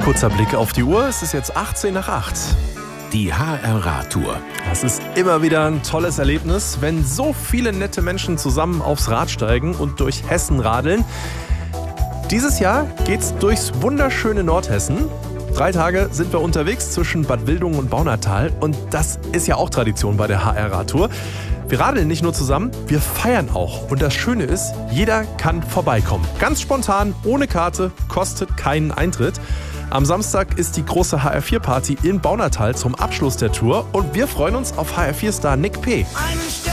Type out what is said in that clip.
Kurzer Blick auf die Uhr, es ist jetzt 18 nach 8. Die HR-Radtour. Das ist immer wieder ein tolles Erlebnis, wenn so viele nette Menschen zusammen aufs Rad steigen und durch Hessen radeln. Dieses Jahr geht's durchs wunderschöne Nordhessen. 3 Tage sind wir unterwegs zwischen Bad Wildungen und Baunatal und das ist ja auch Tradition bei der HR-Radtour. Wir radeln nicht nur zusammen, wir feiern auch. Und das Schöne ist, jeder kann vorbeikommen. Ganz spontan, ohne Karte, kostet keinen Eintritt. Am Samstag ist die große HR4-Party in Baunatal zum Abschluss der Tour und wir freuen uns auf HR4-Star Nick P. Einen